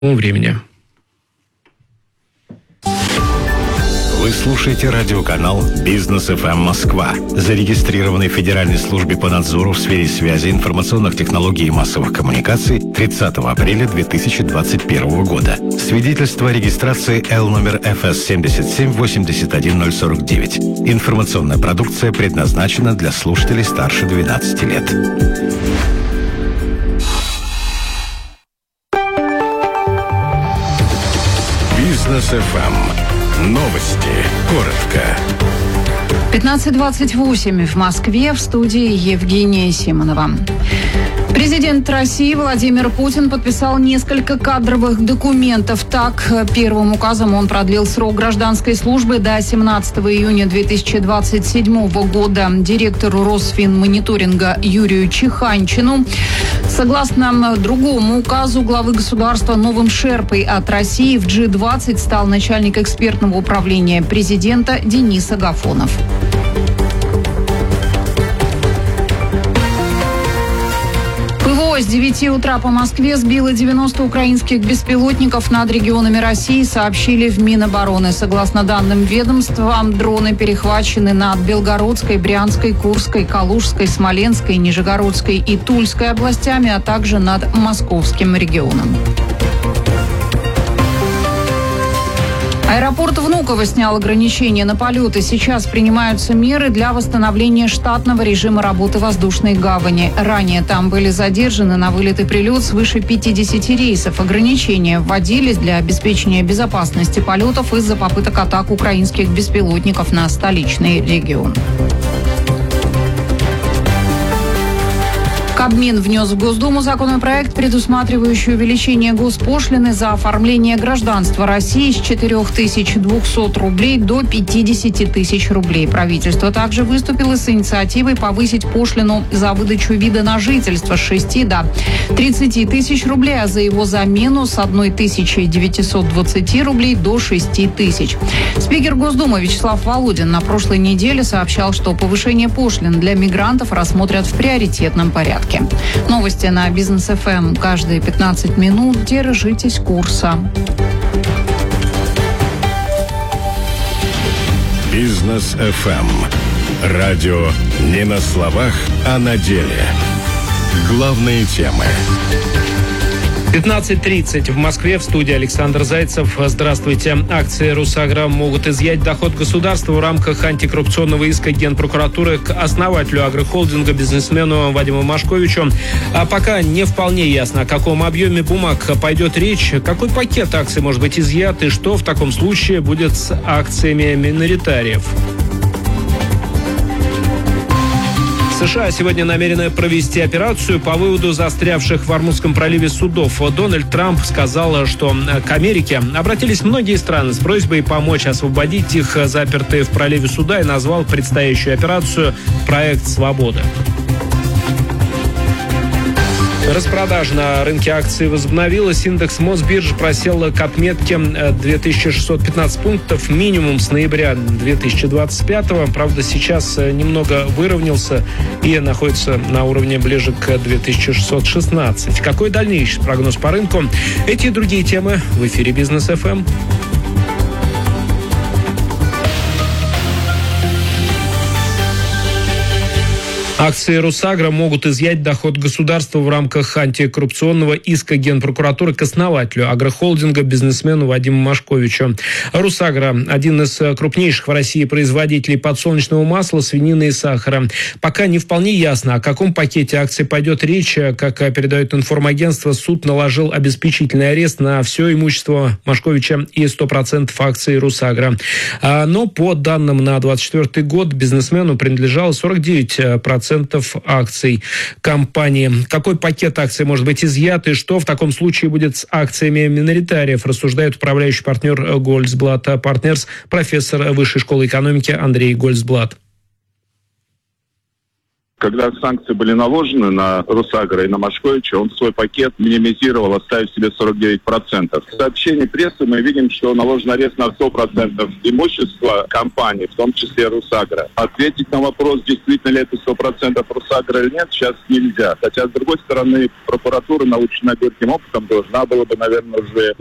времени. Вы слушаете радиоканал «Бизнес ФМ Москва», зарегистрированный в Федеральной службе по надзору в сфере связи, информационных технологий и массовых коммуникаций 30 апреля 2021 года. Свидетельство о регистрации Л номер ФС 7781049. Информационная продукция предназначена для слушателей старше 12 лет. Бизнес ФМ. Новости. Коротко. 15:28 в Москве, в студии Евгения Симонова. Президент России Владимир Путин подписал несколько кадровых документов. Так, первым указом он продлил срок гражданской службы до 17 июня 2027 года директору Росфинмониторинга Юрию Чеханчину. Согласно другому указу главы государства, новым шерпой от России в G20 стал начальник экспертного управления президента Денис Агафонов. С 9 утра по Москве сбило 90 украинских беспилотников над регионами России, сообщили в Минобороны. Согласно данным ведомства, дроны перехвачены над Белгородской, Брянской, Курской, Калужской, Смоленской, Нижегородской и Тульской областями, а также над Московским регионом. Аэропорт Внуково снял ограничения на полеты. Сейчас принимаются меры для восстановления штатного режима работы воздушной гавани. Ранее там были задержаны на вылет и прилет свыше 50 рейсов. Ограничения вводились для обеспечения безопасности полетов из-за попыток атак украинских беспилотников на столичный регион. Кабмин внес в Госдуму законопроект, предусматривающий увеличение госпошлины за оформление гражданства России с 4200 рублей до 50 тысяч рублей. Правительство также выступило с инициативой повысить пошлину за выдачу вида на жительство с 6 до 30 тысяч рублей, а за его замену с 1920 рублей до 6 тысяч. Спикер Госдумы Вячеслав Володин на прошлой неделе сообщал, что повышение пошлин для мигрантов рассмотрят в приоритетном порядке. Новости на Бизнес ФМ каждые 15 минут. Держитесь курса. Бизнес ФМ. Радио не на словах, а на деле. Главные темы. 15:30 в Москве, в студии Александр Зайцев. Здравствуйте. Акции «Русагра» могут изъять доход государства в рамках антикоррупционного иска Генпрокуратуры к основателю агрохолдинга, бизнесмену Вадиму Машковичу. А пока не вполне ясно, о каком объеме бумаг пойдет речь, какой пакет акций может быть изъят и что в таком случае будет с акциями миноритариев. США сегодня намерены провести операцию по выводу застрявших в Ормузском проливе судов. Дональд Трамп сказал, что к Америке обратились многие страны с просьбой помочь освободить их запертые в проливе суда и назвал предстоящую операцию «Проект свободы». Распродажа на рынке акций возобновилась. Индекс Мосбиржи просел к отметке 2615 пунктов, минимум с ноября 2025. Правда, сейчас немного выровнялся и находится на уровне ближе к 2616. Какой дальнейший прогноз по рынку? Эти и другие темы в эфире Бизнес ФМ. Акции «Русагра» могут изъять доход государства в рамках антикоррупционного иска Генпрокуратуры к основателю агрохолдинга, бизнесмену Вадиму Машковичу. «Русагра» – один из крупнейших в России производителей подсолнечного масла, свинины и сахара. Пока не вполне ясно, о каком пакете акций пойдет речь. Как передает информагентство, суд наложил обеспечительный арест на все имущество Машковича и 100% акций «Русагра». Но по данным на 2024 год бизнесмену принадлежало 49% акций компании. Какой пакет акций может быть изъят и что в таком случае будет с акциями миноритариев, рассуждает управляющий партнер Гольцблат Партнерс, профессор Высшей школы экономики Андрей Гольцблат. Когда санкции были наложены на Русагра и на Машковича, он свой пакет минимизировал, оставив себе 49%. В сообщении прессы мы видим, что наложен арест на 100% имущества компании, в том числе Русагра. Ответить на вопрос, действительно ли это 100% Русагра или нет, сейчас нельзя. Хотя, с другой стороны, прокуратура, наученная горьким опытом, должна была бы, наверное, уже